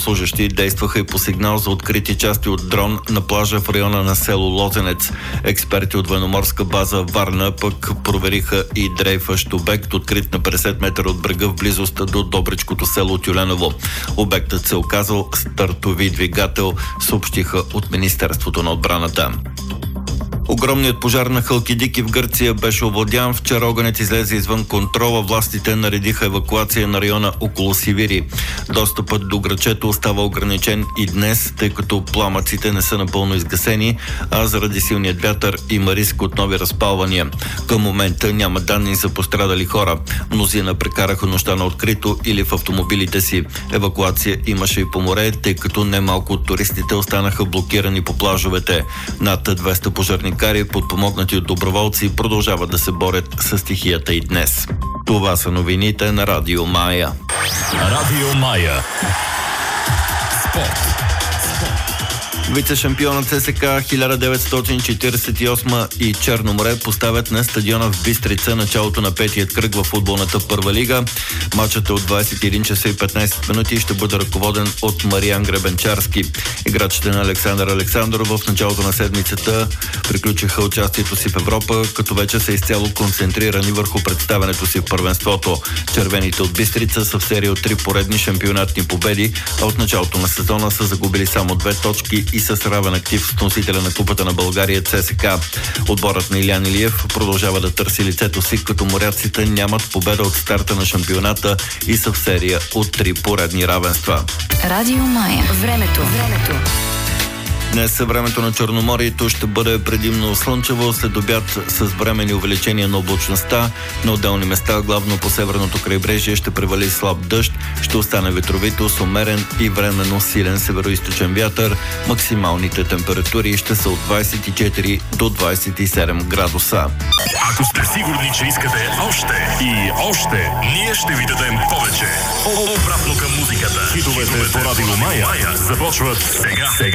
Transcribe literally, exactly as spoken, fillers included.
военнослужащи действаха и по сигнал за открити части от дрон на плажа в района на село Лозенец. Експерти от военноморска база Варна пък провериха и дрейфащ обект, открит на петдесет метра от брега в близост до добричкото село Тюленово. Обектът се оказал стартови двигател, съобщиха от Министерството на отбраната. Огромният пожар на Халкидики в Гърция беше овладян. Вчера огънят излезе извън контрола. Властите наредиха евакуация на района около Сивири. Достъпът до грачето остава ограничен и днес, тъй като пламъците не са напълно изгасени, а заради силният вятър има риск от нови разпалвания. Към момента няма данни за пострадали хора. Мнозина прекараха нощта на открито или в автомобилите си. Евакуация имаше и по море, тъй като немалко от туристите останаха блокирани по плажовете. Над двеста пожарни кари, подпомогнати от доброволци, продължават да се борят с стихията и днес. Това са новините на Радио Мая. Радио Мая. Спорт. Вице-шампионът ЦСКА хиляда деветстотин четиридесет и осма и Черно море поставят на стадиона в Бистрица началото на петият кръг във футболната първа лига. Матчът е от двадесет и един часа и петнадесет минути и ще бъде ръководен от Мариан Гребенчарски. Играчите на Александър Александров в началото на седмицата приключиха участието си в Европа, като вече са изцяло концентрирани върху представянето си в първенството. Червените от Бистрица са в серия от три поредни шампионатни победи, а от началото на сезона са загубили само две точки и с равен актив с носителя на Купата на България ЦСКА. Отборът на Илян Илиев продължава да търси лицето си, като моряците нямат победа от старта на шампионата и са в серия от три поредни равенства. Радио Мая. Времето. Времето. Днес времето на Черноморието ще бъде предимно слънчево, след обяд с временни увеличения на облачността. На отделни места, главно по северното крайбрежие, ще превали слаб дъжд, ще остане ветровито с умерен и временно силен североизточен вятър. Максималните температури ще са от двадесет и четири до двадесет и седем градуса. Ако сте сигурни, че искате още и още, ние ще ви дадем повече. Обратно към музиката. Хитовете по Радио Мая започват сега. Сега.